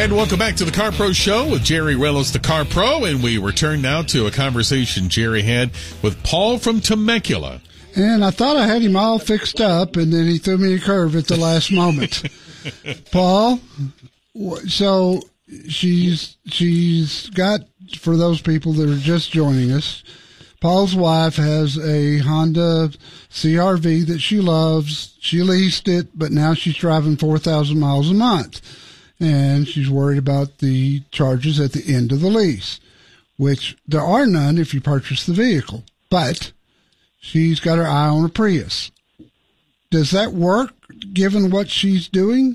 And welcome back to the Car Pro Show with Jerry Reynolds, the Car Pro. And we return now to a conversation Jerry had with Paul from Temecula. And I thought I had him all fixed up, and then he threw me a curve at the last moment. Paul, so she's got, for those people that are just joining us, Paul's wife has a Honda CR-V that she loves. She leased it, but now she's driving 4,000 miles a month. And she's worried about the charges at the end of the lease, which there are none if you purchase the vehicle. But she's got her eye on a Prius. Does that work, given what she's doing?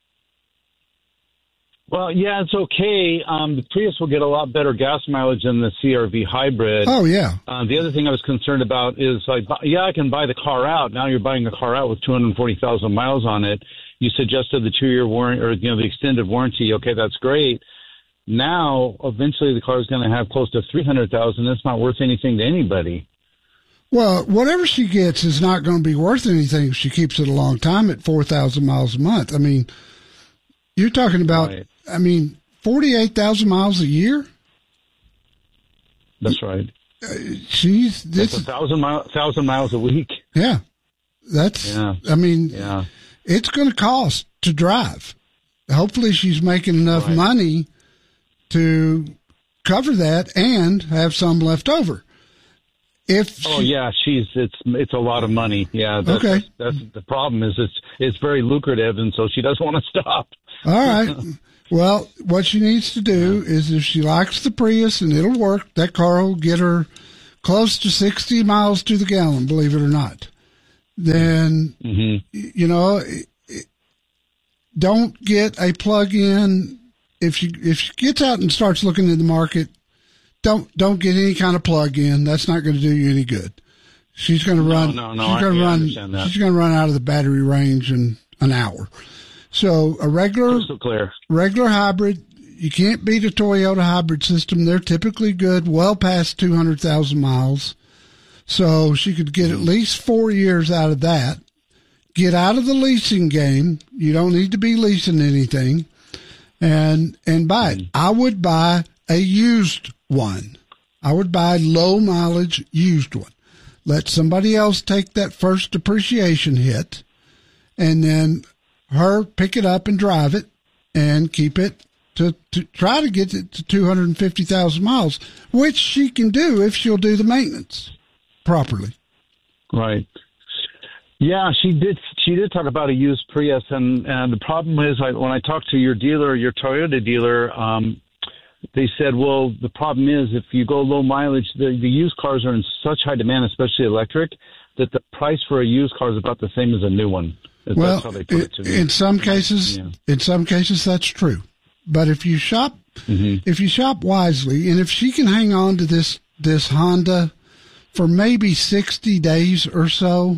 Well, yeah, it's okay. The Prius will get a lot better gas mileage than the CR-V hybrid. Oh, yeah. The other thing I was concerned about is, I can buy the car out. Now you're buying a car out with 240,000 miles on it. You suggested the 2-year warranty, or the extended warranty. Okay, that's great. Now, eventually, the car is going to have close to 300,000. That's not worth anything to anybody. Well, whatever she gets is not going to be worth anything if she keeps it a long time at 4,000 miles a month. I mean, you're talking about, right. 48,000 miles a year? That's right. That's 1,000 miles a week. Yeah. It's going to cost to drive. Hopefully she's making enough money to cover that and have some left over. It's a lot of money. Yeah. That's the problem is it's very lucrative. And so she doesn't want to stop. All right. Well, what she needs to do is, if she likes the Prius and it'll work, that car will get her close to 60 miles to the gallon, believe it or not. Then, don't get a plug-in. If she gets out and starts looking in the market, don't get any kind of plug-in. That's not going to do you any good. She's going to run. She's going to run out of the battery range in an hour. So a regular hybrid, you can't beat a Toyota hybrid system. They're typically good, well past 200,000 miles. So she could get at least 4 years out of that. Get out of the leasing game. You don't need to be leasing anything, and buy it. I would buy a used one. I would buy low mileage used one. Let somebody else take that first depreciation hit, and then her pick it up and drive it and keep it to try to get it to 250,000 miles, which she can do if she'll do the maintenance properly. Right. Yeah, she did talk about a used Prius, and the problem is, when I talked to your Toyota dealer, they said, well, the problem is if you go low mileage, the used cars are in such high demand, especially electric, that the price for a used car is about the same as a new one. That's how they put it to me. In some cases, that's true. But if you shop wisely, and if she can hang on to this Honda for maybe 60 days or so,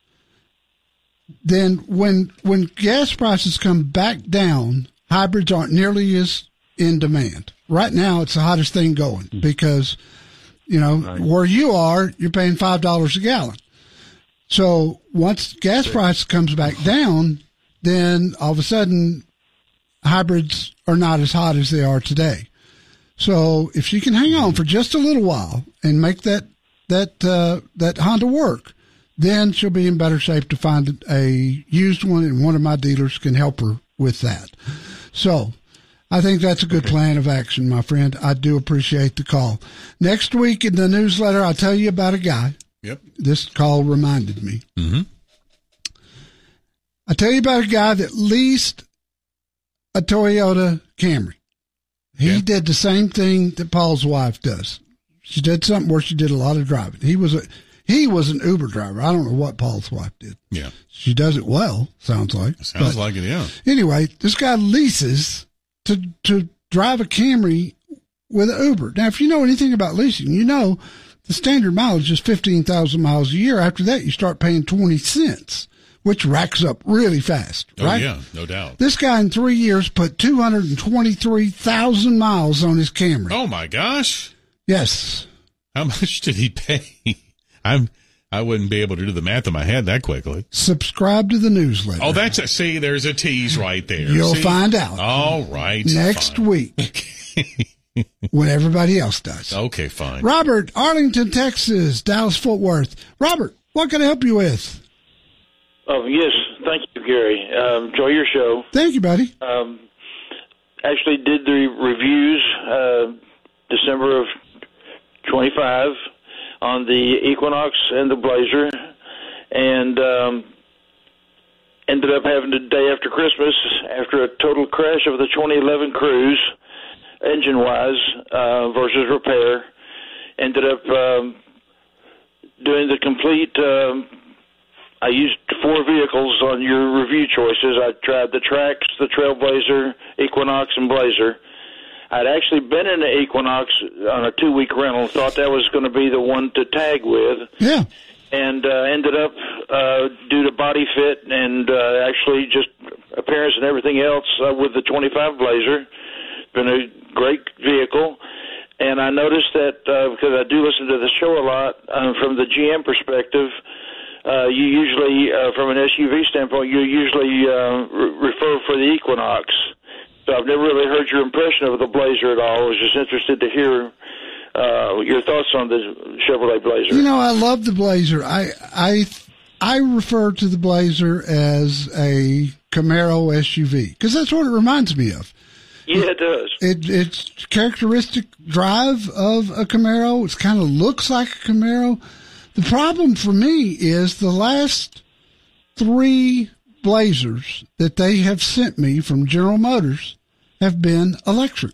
then when gas prices come back down, hybrids aren't nearly as in demand. Right now, it's the hottest thing going because, where you are, you're paying $5 a gallon. So once gas price comes back down, then all of a sudden hybrids are not as hot as they are today. So if she can hang on for just a little while and make that Honda work, then she'll be in better shape to find a used one, and one of my dealers can help her with that. So I think that's a good plan of action, my friend. I do appreciate the call. Next week in the newsletter, I'll tell you about a guy. Yep. This call reminded me. Mm-hmm. I'll tell you about a guy that leased a Toyota Camry. He did the same thing that Paul's wife does. She did something where she did a lot of driving. He was an Uber driver. I don't know what Paul's wife did. Yeah. She does it well, sounds like. Sounds like it, yeah. Anyway, this guy leases to drive a Camry with an Uber. Now, if you know anything about leasing, you know the standard mileage is 15,000 miles a year. After that, you start paying 20 cents, which racks up really fast, right? Oh, yeah, no doubt. This guy in 3 years put 223,000 miles on his Camry. Oh, my gosh. Yes. How much did he pay? I'm I wouldn't be able to do the math in my head that quickly. Subscribe to the newsletter. Oh, see, there's a tease right there. You'll find out. All right. Next week. When everybody else does. Okay, fine. Robert, Arlington, Texas, Dallas-Fort Worth. Robert, what can I help you with? Oh, yes. Thank you, Gary. Enjoy your show. Thank you, buddy. Actually did the reviews December of 25 on the Equinox and the Blazer, and ended up having the day after Christmas, after a total crash of the 2011 Cruze, engine-wise versus repair, ended up doing the complete. I used 4 vehicles on your review choices. I tried the Trax, the Trailblazer, Equinox, and Blazer. I'd actually been in the Equinox on a 2-week rental, thought that was going to be the one to tag with. Yeah. And ended up, due to body fit and actually just appearance and everything else, with the 25 Blazer. Been a great vehicle. And I noticed that, because I do listen to the show a lot, from the GM perspective, you usually, from an SUV standpoint, you usually refer for the Equinox. So I've never really heard your impression of the Blazer at all. I was just interested to hear your thoughts on the Chevrolet Blazer. You know, I love the Blazer. I refer to the Blazer as a Camaro SUV because that's what it reminds me of. Yeah, it does. It's characteristic drive of a Camaro. It kind of looks like a Camaro. The problem for me is the last 3 Blazers that they have sent me from General Motors have been electric.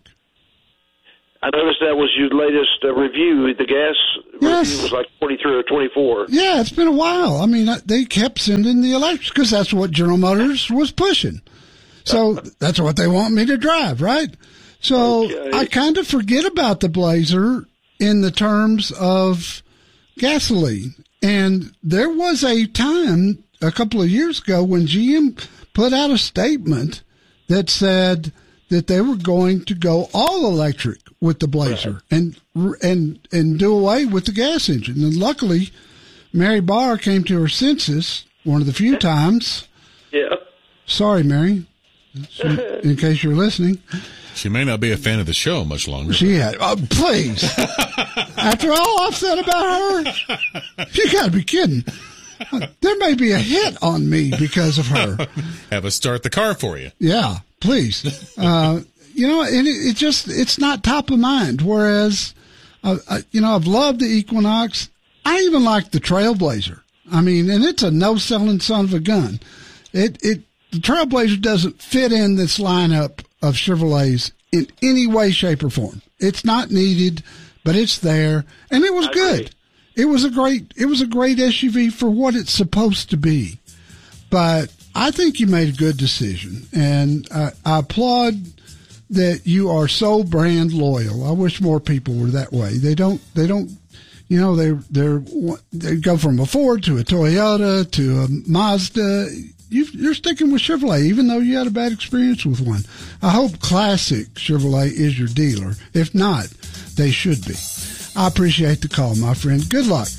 I noticed that was your latest review. The gas review was like 23 or 24. Yeah, it's been a while. I mean, they kept sending the electric because that's what General Motors was pushing. So that's what they want me to drive, right? So okay. I kind of forget about the Blazer in the terms of gasoline. And there was a time a couple of years ago when GM put out a statement that said that they were going to go all electric with the Blazer, right, and do away with the gas engine. And luckily, Mary Barr came to her senses one of the few times. Yeah. Sorry, Mary, in case you're listening. She may not be a fan of the show much longer. She had. Oh, please. After all I've said about her, you got to be kidding. There may be a hit on me because of her. Have us start the car for you. Yeah, please. You know, and it's not top of mind. Whereas, I've loved the Equinox. I even like the Trailblazer. I mean, and it's a no-selling son of a gun. The Trailblazer doesn't fit in this lineup of Chevrolets in any way, shape, or form. It's not needed, but it's there, and it was good. It was a great SUV for what it's supposed to be. But I think you made a good decision, and I applaud that you are so brand loyal. I wish more people were that way. They don't. You know, they go from a Ford to a Toyota to a Mazda. You're sticking with Chevrolet, even though you had a bad experience with one. I hope Classic Chevrolet is your dealer. If not, they should be. I appreciate the call, my friend. Good luck.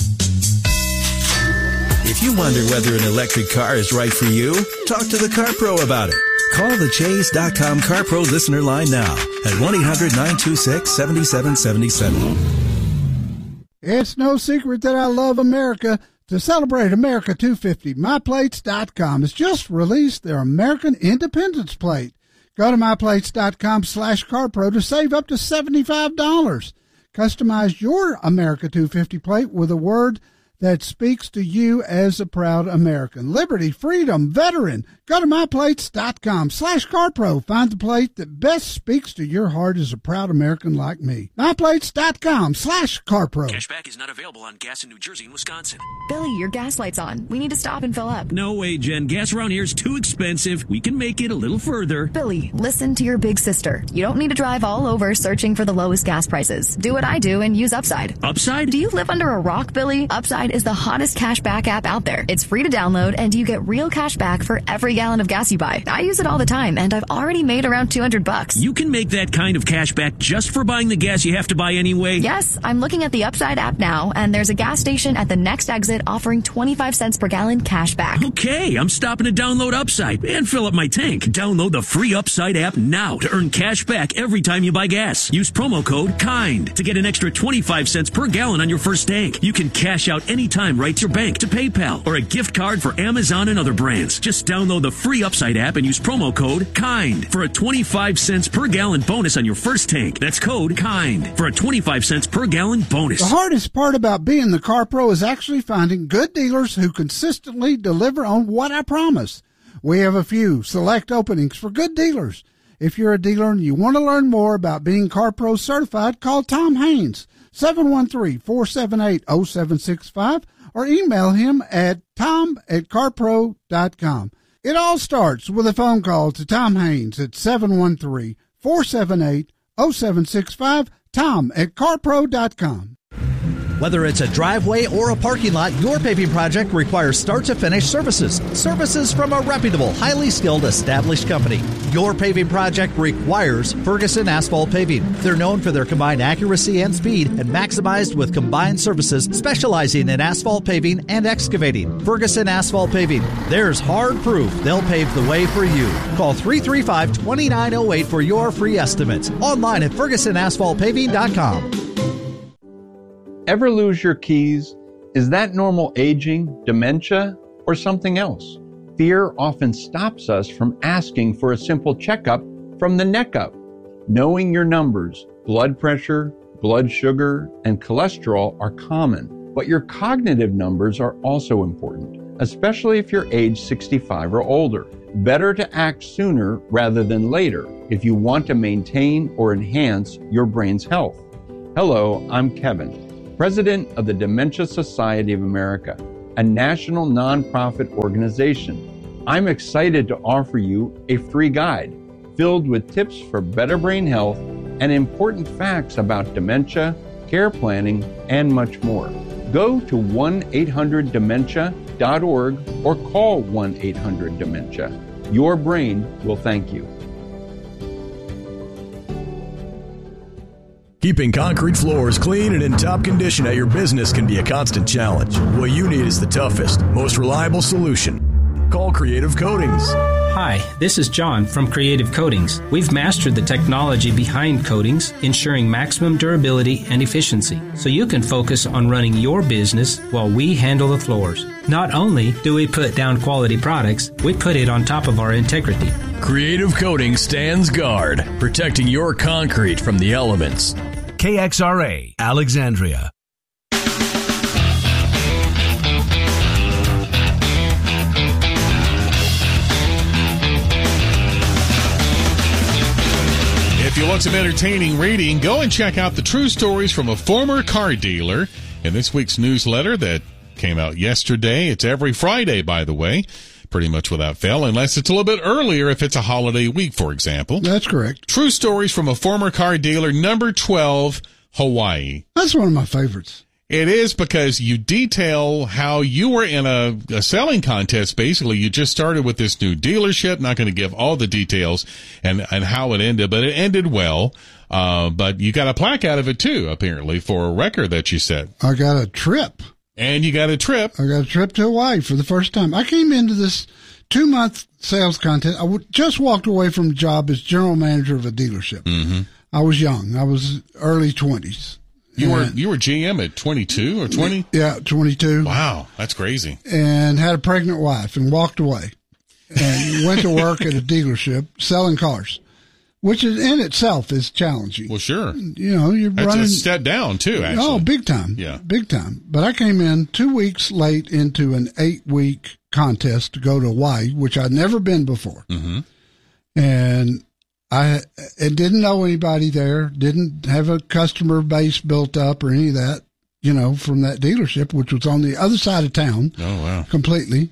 If you wonder whether an electric car is right for you, talk to the Car Pro about it. Call the Chase.com Car Pro listener line now at 1-800-926-7777. It's no secret that I love America. To celebrate America 250, MyPlates.com has just released their American Independence Plate. Go to MyPlates.com/CarPro to save up to $75. Customize your America 250 plate with a word that speaks to you as a proud American. Liberty, freedom, veteran. Go to MyPlates.com/CarPro. Find the plate that best speaks to your heart as a proud American like me. MyPlates.com/CarPro. Cashback is not available on gas in New Jersey and Wisconsin. Billy, your gas light's on. We need to stop and fill up. No way, Jen. Gas around here is too expensive. We can make it a little further. Billy, listen to your big sister. You don't need to drive all over searching for the lowest gas prices. Do what I do and use Upside. Upside? Do you live under a rock, Billy? Upside Upside is the hottest cash back app out there. It's free to download, and you get real cash back for every gallon of gas you buy. I use it all the time, and I've already made around $200. You can make that kind of cash back just for buying the gas you have to buy anyway. Yes, I'm looking at the Upside app now, and there's a gas station at the next exit offering 25 cents per gallon cash back. Okay, I'm stopping to download Upside and fill up my tank. Download the free Upside app now to earn cash back every time you buy gas. Use promo code KIND to get an extra 25 cents per gallon on your first tank. You can cash out anytime right to your bank, to PayPal, or a gift card for Amazon and other brands. Just download the free Upside app and use promo code KIND for a 25 cents per gallon bonus on your first tank. That's code KIND for a 25 cents per gallon bonus. The hardest part about being the Car Pro is actually finding good dealers who consistently deliver on what I promise. We have a few select openings for good dealers. If you're a dealer and you want to learn more about being Car Pro certified, call Tom Haynes, 713-478-0765, or email him at tom@carpro.com. It all starts with a phone call to Tom Haynes at 713-478-0765, tom@carpro.com. Whether it's a driveway or a parking lot, your paving project requires start-to-finish services. Services from a reputable, highly skilled, established company. Your paving project requires Ferguson Asphalt Paving. They're known for their combined accuracy and speed, and maximized with combined services specializing in asphalt paving and excavating. Ferguson Asphalt Paving. There's hard proof they'll pave the way for you. Call 335-2908 for your free estimates. Online at FergusonAsphaltPaving.com. Ever lose your keys? Is that normal aging, dementia, or something else? Fear often stops us from asking for a simple checkup from the neck up. Knowing your numbers, blood pressure, blood sugar, and cholesterol are common, but your cognitive numbers are also important, especially if you're age 65 or older. Better to act sooner rather than later if you want to maintain or enhance your brain's health. Hello, I'm Kevin, President of the Dementia Society of America, a national nonprofit organization. I'm excited to offer you a free guide filled with tips for better brain health and important facts about dementia, care planning, and much more. Go to 1-800-DEMENTIA.org or call 1-800-DEMENTIA. Your brain will thank you. Keeping concrete floors clean and in top condition at your business can be a constant challenge. What you need is the toughest, most reliable solution. Call Creative Coatings. Hi, this is John from Creative Coatings. We've mastered the technology behind coatings, ensuring maximum durability and efficiency, so you can focus on running your business while we handle the floors. Not only do we put down quality products, we put it on top of our integrity. Creative Coatings stands guard, protecting your concrete from the elements. KXRA, Alexandria. If you want some entertaining reading, go and check out the true stories from a former car dealer in this week's newsletter that came out yesterday. It's every Friday, by the way, pretty much without fail, unless it's a little bit earlier if it's a holiday week, for example. That's correct. True stories from a former car dealer, number 12, Hawaii. That's one of my favorites. It is, because you detail how you were in a selling contest. Basically, you just started with this new dealership. Not going to give all the details and how it ended, but it ended well. But you got a plaque out of it too, apparently, for a record that you set. I got a trip. And you got a trip. I got a trip to Hawaii for the first time. I came into this 2-month sales contest. I just walked away from a job as general manager of a dealership. Mm-hmm. I was young. I was early 20s. You were GM at 22 or 20? Yeah, 22. Wow, that's crazy. And had a pregnant wife and walked away and went to work at a dealership selling cars, which is in itself is challenging. Well, sure. You know, you're that's running a step down too, actually. Oh, big time. Yeah. Big time. But I came in 2 weeks late into an 8-week contest to go to Hawaii, which I'd never been before. Mm-hmm. And I didn't know anybody there, didn't have a customer base built up or any of that, you know, from that dealership, which was on the other side of town. Oh, wow. Completely.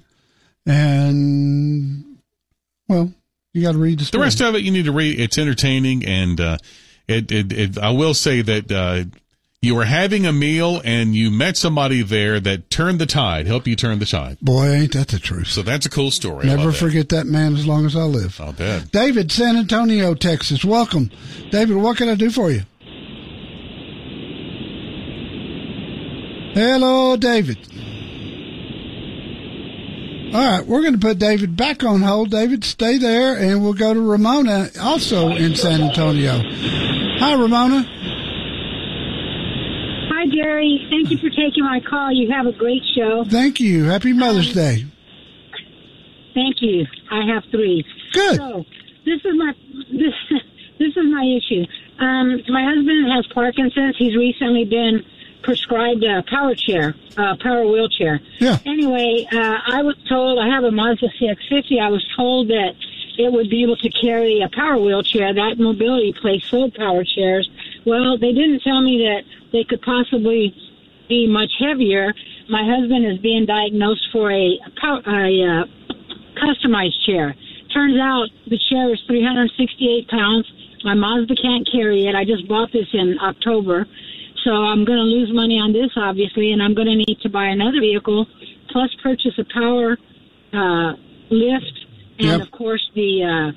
And, well, you got to read the story. The rest of it you need to read. It's entertaining, and I will say that You were having a meal and you met somebody there that turned the tide, helped you turn the tide. Boy, ain't that the truth. So that's a cool story. Never forget that man as long as I live. I'll bet. David, San Antonio, Texas. Welcome. David, what can I do for you? Hello, David. All right, we're going to put David back on hold. David, stay there, and we'll go to Ramona, also in San Antonio. Hi, Ramona. Hi, Jerry. Thank you for taking my call. You have a great show. Thank you. Happy Mother's Day. Thank you. I have 3. Good. So this is my issue. My husband has Parkinson's. He's recently been prescribed a power wheelchair. Yeah. Anyway, I was told, I have a Mazda CX-50. I was told that it would be able to carry a power wheelchair. That mobility place sold power chairs. Well, they didn't tell me that they could possibly be much heavier. My husband is being diagnosed for a customized chair. Turns out the chair is 368 pounds. My Mazda can't carry it. I just bought this in October. So I'm going to lose money on this, obviously, and I'm going to need to buy another vehicle, plus purchase a power lift, and of course the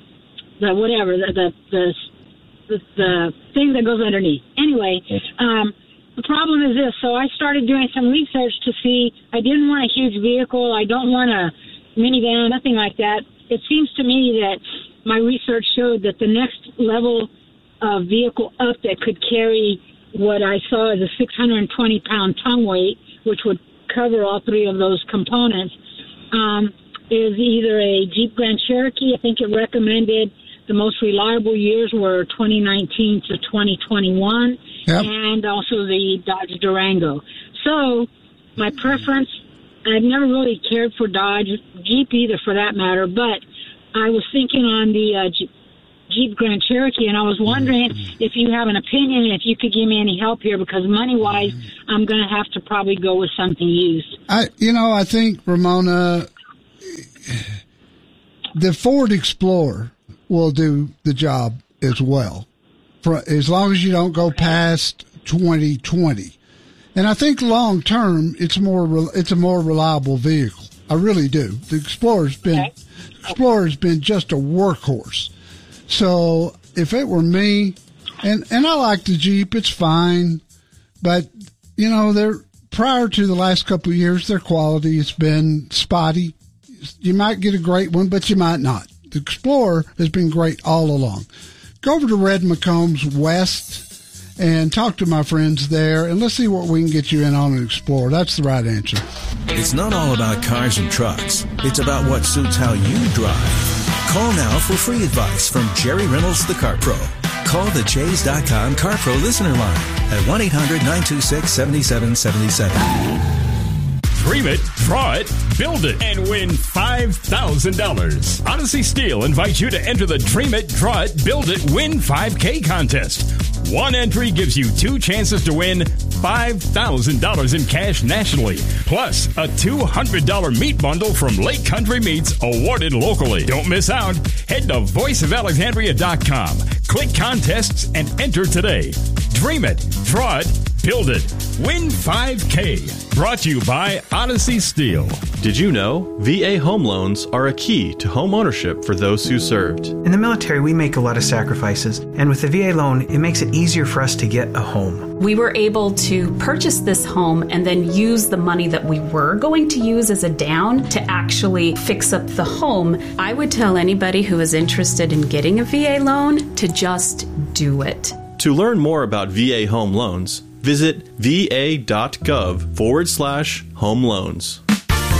thing that goes underneath. Anyway, the problem is this. So I started doing some research to see. I didn't want a huge vehicle. I don't want a minivan, nothing like that. It seems to me that my research showed that the next level of vehicle up that could carry what I saw as a 620-pound tongue weight, which would cover all 3 of those components, is either a Jeep Grand Cherokee. I think it recommended the most reliable years were 2019 to 2021, and also the Dodge Durango. So my preference, I've never really cared for Dodge, Jeep either for that matter, but I was thinking on the Jeep Grand Cherokee, and I was wondering if you have an opinion, if you could give me any help here, because money-wise, I'm going to have to probably go with something used. I think, Ramona, the Ford Explorer will do the job as well, for as long as you don't go past 2020. And I think long-term, it's a more reliable vehicle. I really do. The Explorer's been just a workhorse. So if it were me, and I like the Jeep, it's fine, but they're prior to the last couple of years, their quality has been spotty. You might get a great one, but you might not. The Explorer has been great all along. Go over to Red McCombs West and talk to my friends there, and let's see what we can get you in on an Explorer. That's the right answer. It's not all about cars and trucks. It's about what suits how you drive. Call now for free advice from Jerry Reynolds, the Car Pro. Call the Chase.com Car Pro listener line at 1-800-926-7777. Dream it, draw it, build it, and win $5,000. Odyssey Steel invites you to enter the Dream It, Draw It, Build It, Win 5K contest. One entry gives you 2 chances to win $5,000 in cash nationally, plus a $200 meat bundle from Lake Country Meats awarded locally. Don't miss out. Head to voiceofalexandria.com, click contests, and enter today. Dream it, draw it, build it, win 5K. Brought to you by Odyssey Steel. Did you know VA home loans are a key to home ownership for those who served? In the military, we make a lot of sacrifices, and with the VA loan, it makes it easier for us to get a home. We were able to purchase this home and then use the money that we were going to use as a down to actually fix up the home. I would tell anybody who is interested in getting a VA loan to just do it. To learn more about VA home loans, visit va.gov/home loans.